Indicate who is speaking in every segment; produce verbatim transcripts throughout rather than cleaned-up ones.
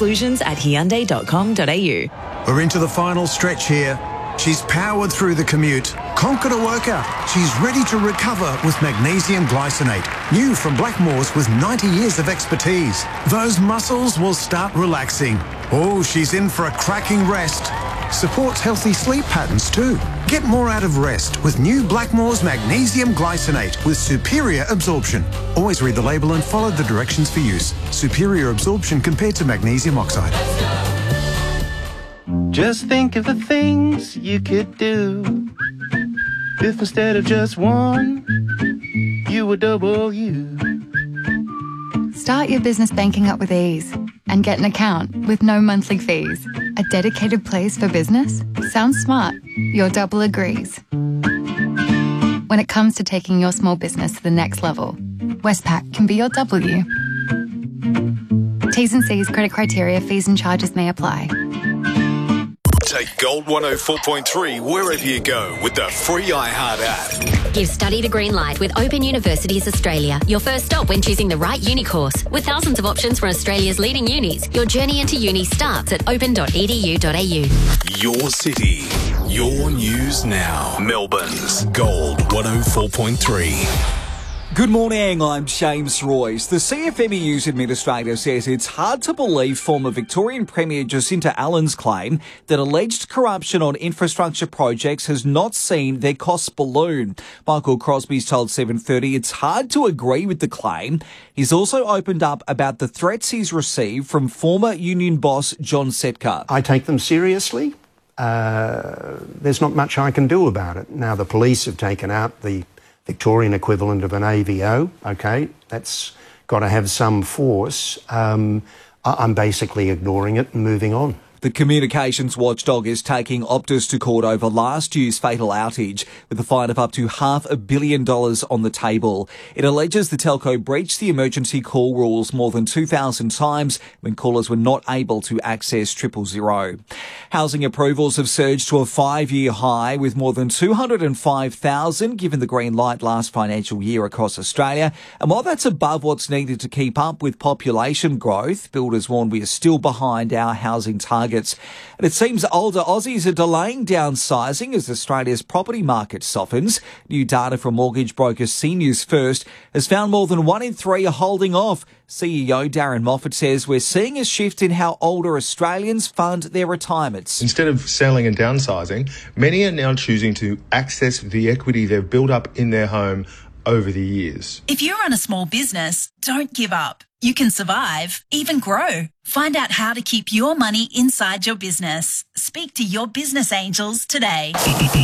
Speaker 1: Exclusions at hyundai dot com dot a u.
Speaker 2: We're into the final stretch here. She's powered through the commute, conquered a workout. She's ready to recover with magnesium glycinate. New from Blackmores with ninety years of expertise. Those muscles will start relaxing. Oh, she's in for a cracking rest. Supports healthy sleep patterns too. Get more out of rest with new Blackmores Magnesium Glycinate with superior absorption. Always read the label and follow the directions for use. Superior absorption compared to magnesium oxide.
Speaker 3: Just think of the things you could do if instead of just one, you were double you.
Speaker 4: Start your business banking up with ease and get an account with no monthly fees. A dedicated place for business? Sounds smart. Your double agrees. When it comes to taking your small business to the next level, Westpac can be your W. T's and C's, credit criteria, fees and charges may apply.
Speaker 5: Take Gold one oh four point three wherever you go with the free iHeart app.
Speaker 6: Give study the green light with Open Universities Australia. Your first stop when choosing the right uni course. With thousands of options from Australia's leading unis, your journey into uni starts at open dot e d u dot a u.
Speaker 5: Your city, your news now. Melbourne's Gold one oh four point three.
Speaker 7: Good morning, I'm James Royce. The C F M E U's administrator says it's hard to believe former Victorian Premier Jacinta Allen's claim that alleged corruption on infrastructure projects has not seen their costs balloon. Michael Crosby's told seven thirty it's hard to agree with the claim. He's also opened up about the threats he's received from former union boss John Setka.
Speaker 8: I take them seriously. Uh, there's not much I can do about it. Now, the police have taken out the Victorian equivalent of an A V O, okay, that's got to have some force. Um, I'm basically ignoring it and moving on.
Speaker 7: The communications watchdog is taking Optus to court over last year's fatal outage with a fine of up to half a billion dollars on the table. It alleges the telco breached the emergency call rules more than two thousand times when callers were not able to access triple zero. Housing approvals have surged to a five-year high with more than two hundred five thousand given the green light last financial year across Australia. And while that's above what's needed to keep up with population growth, builders warn we are still behind our housing targets. And it seems older Aussies are delaying downsizing as Australia's property market softens. New data from mortgage broker Seniors First has found more than one in three are holding off. C E O Darren Moffat says we're seeing a shift in how older Australians fund their retirements.
Speaker 9: Instead of selling and downsizing, many are now choosing to access the equity they've built up in their home over the years.
Speaker 10: If you run a small business, don't give up. You can survive, even grow. Find out how to keep your money inside your business. Speak to your business angels today.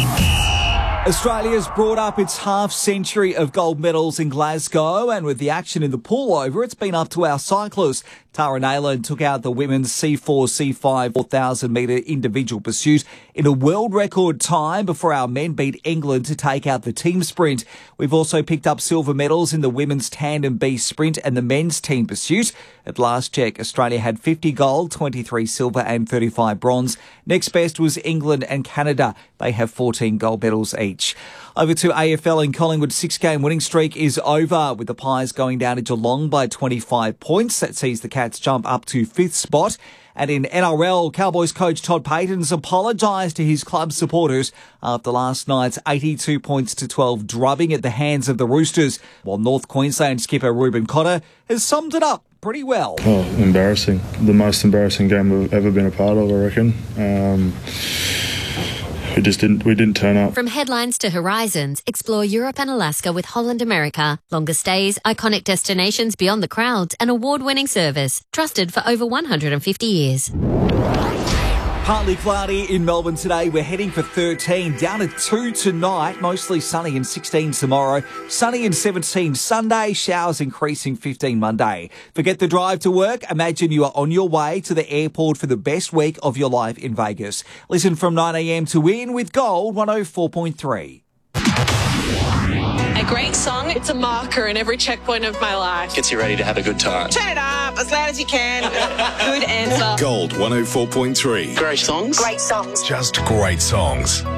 Speaker 7: Australia's brought up its half century of gold medals in Glasgow, and with the action in the pool over, it's been up to our cyclists. Tara Nayland took out the women's C four C five four thousand metre individual pursuit in a world record time before our men beat England to take out the team sprint. We've also picked up silver medals in the women's tandem B sprint and the men's team pursuit. At last check, Australia had fifty gold, twenty-three silver and thirty-five bronze. Next best was England and Canada. They have fourteen gold medals each. Over to A F L in Collingwood's six-game winning streak is over, with the Pies going down to Geelong by twenty-five points. That sees the Cats jump up to fifth spot. And in N R L, Cowboys coach Todd Payten's apologised to his club supporters after last night's eighty-two points to twelve drubbing at the hands of the Roosters, while North Queensland skipper Ruben Cotter has summed it up pretty well.
Speaker 11: Oh, embarrassing. The most embarrassing game we've ever been a part of, I reckon. Um, we just didn't, we didn't turn up.
Speaker 6: From headlines to horizons, explore Europe and Alaska with Holland America. Longer stays, iconic destinations beyond the crowds, and award-winning service. Trusted for over one hundred fifty years.
Speaker 7: Partly cloudy in Melbourne today. We're heading for thirteen, down to two tonight. Mostly sunny and sixteen tomorrow. Sunny and seventeen Sunday. Showers increasing fifteen Monday. Forget the drive to work. Imagine you are on your way to the airport for the best week of your life in Vegas. Listen from nine a m to Win with Gold one oh four point three.
Speaker 12: A great song. It's a marker in every checkpoint of my life.
Speaker 13: Gets you ready to have a good time.
Speaker 12: Turn it up as loud as you can. Good answer.
Speaker 5: Gold one oh four point three.
Speaker 13: Great songs.
Speaker 12: Great songs.
Speaker 5: Just great songs.